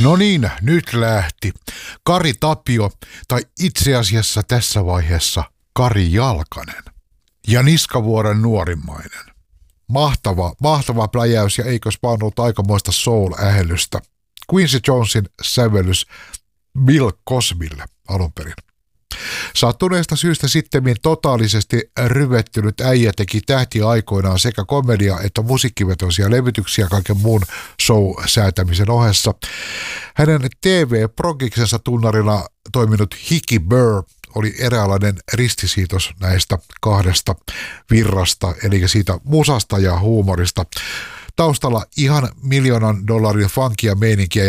No niin, nyt lähti. Kari Tapio, tai itse asiassa tässä vaiheessa Kari Jalkanen. Ja Niskavuoren nuorimmainen. Mahtava pläjäys ja eikös vaan ollut aikamoista soul-ähellystä. Quincy Jonesin sävellys Bill Cosbylle alun perin. Sattuneesta syystä sittemmin totaalisesti ryvettynyt äijä teki tähtiaikoinaan sekä komedia- että musiikkivetoisia levytyksiä kaiken muun show-säätämisen ohessa. Hänen TV-progiksensa tunnarina toiminut Hickey Burr oli eräänlainen ristisiitos näistä kahdesta virrasta, eli siitä musasta ja huumorista. Taustalla ihan $1 000 000 funkia meininkiä